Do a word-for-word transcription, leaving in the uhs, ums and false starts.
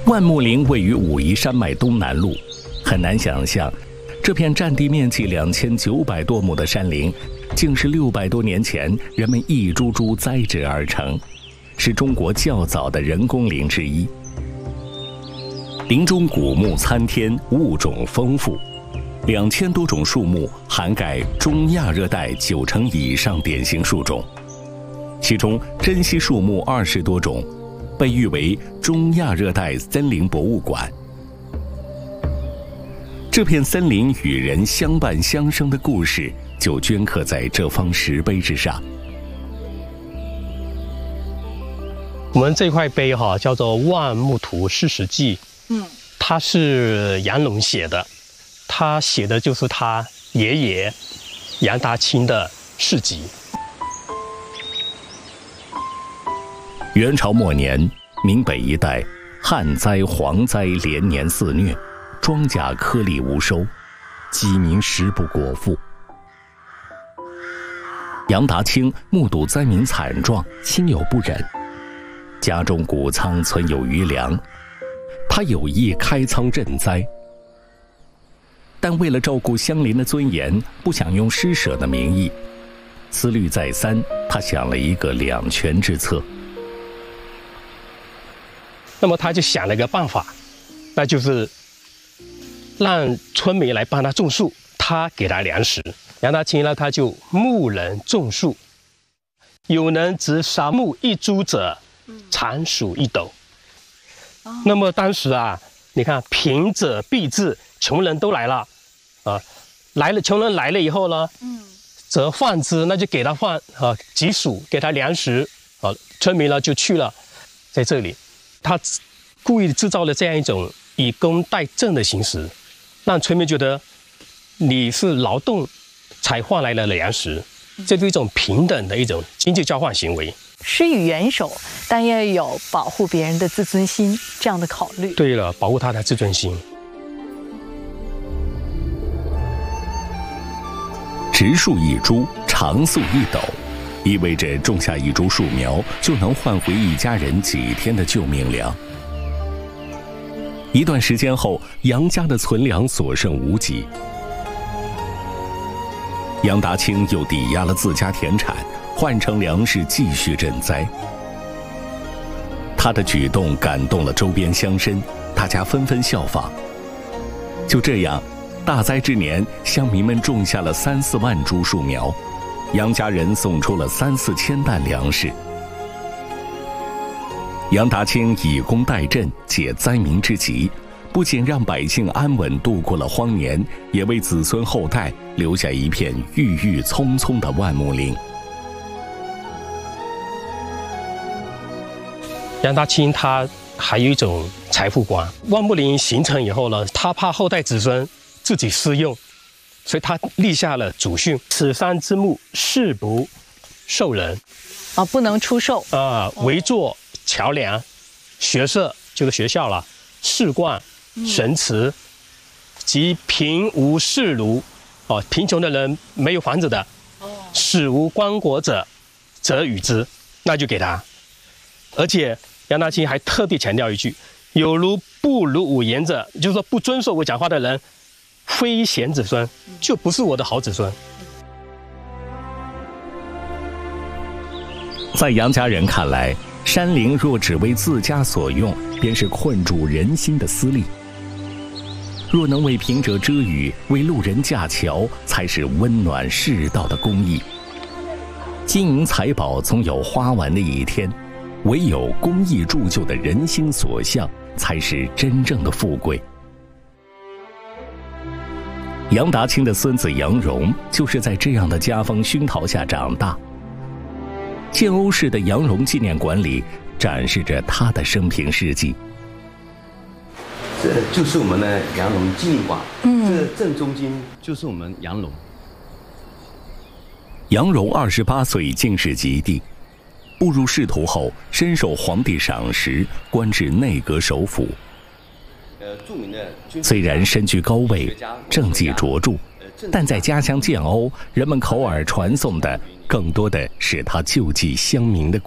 万木林位于武夷山脉东南麓，很难想象，这片占地面积两千九百多亩的山林，竟是六百多年前人们一株株栽植而成，是中国较早的人工林之一。林中古木参天，物种丰富，两千多种树木涵盖中亚热带九成以上典型树种，其中珍稀树木二十多种，被誉为中亚热带森林博物馆。这片森林与人相伴相生的故事，就镌刻在这方石碑之上。 我们这块碑哈叫做《万木图四十记》，嗯，它是杨龙写的，他写的就是他爷爷杨达清的事迹。 元朝末年，闽北一带旱灾、蝗灾连年肆虐，庄稼颗粒无收，饥民食不果腹。杨达清目睹灾民惨状，心有不忍，家中谷仓存有余粮，他有意开仓赈灾，但为了照顾乡邻的尊严，不想用施舍的名义。思虑再三，他想了一个两全之策。 那么他就想了一个办法，那就是让村民来帮他种树，他给他粮食。杨达清呢，他就牧人种树，有能植三木一株者，常属一斗。嗯、那么当时啊，你看贫者必至，穷人都来了，啊，来了，穷人来了以后呢，嗯，则放之，那就给他放啊，给黍，给他粮食，啊，村民呢就去了，在这里。他故意制造了这样一种以工代赈的形式，让村民觉得你是劳动才换来了粮食，这是一种平等的一种经济交换行为。 施以援手，但也有保护别人的自尊心这样的考虑。 对了，保护他的自尊心。 植树一株，长粟一斗，意味着种下一株树苗就能换回一家人几天的救命粮。一段时间后，杨家的存粮所剩无几。杨达清又抵押了自家田产，换成粮食继续赈灾。他的举动感动了周边乡绅，大家纷纷效仿。就这样，大灾之年，乡民们种下了三四万株树苗，杨家人送出了三四千担粮食。杨达清以工代赈，解灾民之急，不仅让百姓安稳度过了荒年，也为子孙后代留下一片郁郁葱葱的万木林。 杨达清他还有一种财富观，万木林形成以后呢，他怕后代子孙自己私用，所以他立下了祖训：此山之木，誓不授人。 啊，不能出售。 啊，围作桥梁，学社就是学校了，士冠、神祠，及贫无士庐，哦，贫穷的人没有房子的，使无棺椁者，则与之，那就给他。而且杨达清还特地强调一句：有如不如吾言者，就是说不遵守我讲话的人，非贤子孙，就不是我的好子孙。 在杨家人看来，山林若只为自家所用，便是困住人心的私利；若能为贫者遮雨，为路人架桥，才是温暖世道的公益。金银财宝总有花完的一天，唯有公益铸就的人心所向，才是真正的富贵。杨达清的孙子杨荣就是在这样的家风熏陶下长大。建瓯市的杨荣纪念馆里展示着他的生平事迹。 这就是我们的杨荣纪念馆，嗯，这正中间就是我们杨荣。 杨荣二十八岁进士及第，步入仕途后，深受皇帝赏识，官至内阁首辅。虽然身居高位，政绩卓著，但在家乡建瓯，人们口耳传颂的更多的是他救济乡民的